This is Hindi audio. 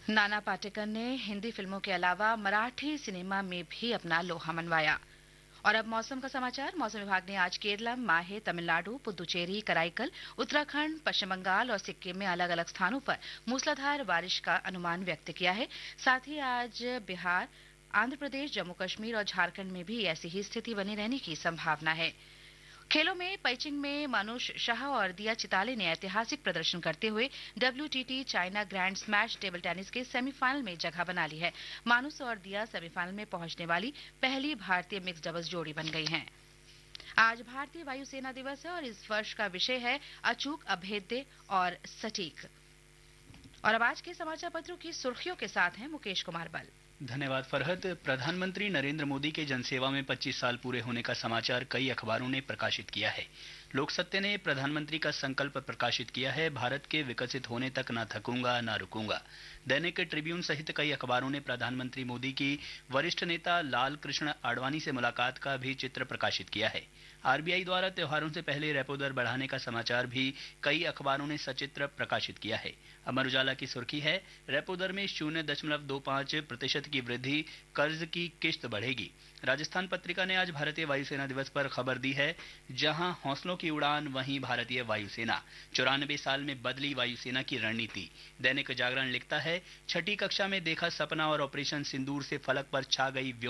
नाना पाटेकर ने हिंदी फिल्मों के अलावा मराठी सिनेमा में भी अपना लोहा मनवाया। और अब मौसम का समाचार। मौसम विभाग ने आज केरलम, माहे, तमिलनाडु, पुदुचेरी, कराईकल, उत्तराखंड, पश्चिम बंगाल और सिक्किम में अलग अलग स्थानों पर मूसलाधार बारिश का अनुमान व्यक्त किया है। साथ ही आज बिहार, आंध्र प्रदेश, जम्मू कश्मीर और झारखंड में भी ऐसी ही स्थिति बने रहने की संभावना है। खेलों में पेइचिंग में मानुष शाह और दिया चिताले ने ऐतिहासिक प्रदर्शन करते हुए WTT China grand smash table tennis के सेमीफाइनल में जगह बना ली है। मानुष और दिया सेमीफाइनल में पहुंचने वाली पहली भारतीय मिक्स डबल्स जोड़ी बन गई हैं। आज भारतीय वायुसेना दिवस है और इस वर्ष का विषय है अचूक, अभेद्य और सटीक। और अब आज के समाचार पत्रों की सुर्खियों के साथ हैं मुकेश कुमार बल। धन्यवाद फरहत। प्रधानमंत्री नरेंद्र मोदी के जनसेवा में 25 साल पूरे होने का समाचार कई अखबारों ने प्रकाशित किया है। लोक सत्य ने प्रधानमंत्री का संकल्प प्रकाशित किया है, भारत के विकसित होने तक न थकूंगा न रुकूंगा। दैनिक ट्रिब्यून सहित कई अखबारों ने प्रधानमंत्री मोदी की वरिष्ठ नेता लाल कृष्ण आडवाणी से मुलाकात का भी चित्र प्रकाशित किया है। आरबीआई द्वारा त्योहारों से पहले रेपो दर बढ़ाने का समाचार भी कई अखबारों ने सचित्र प्रकाशित किया है। अमर उजाला की सुर्खी है, रेपो दर में 0.25% की वृद्धि, कर्ज की किश्त बढ़ेगी। राजस्थान पत्रिका ने आज भारतीय वायुसेना दिवस पर खबर दी है, जहां हौसलों की उड़ान वहीं भारतीय वायुसेना। 94 साल में बदली वायुसेना की रणनीति। दैनिक जागरण लिखता है, छठी कक्षा में देखा सपना और ऑपरेशन सिंदूर से फलक पर छा गई